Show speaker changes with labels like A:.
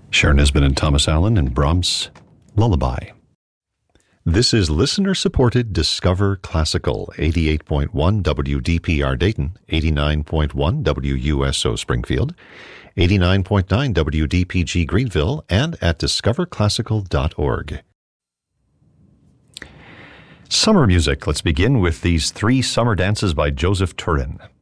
A: Sharon Esmond and Thomas Allen and Brahms' Lullaby. This is listener-supported Discover Classical, 88.1 WDPR Dayton, 89.1 WUSO Springfield, 89.9 WDPG Greenville, and at discoverclassical.org. Summer music. Let's begin with these three summer dances by Joseph Turin.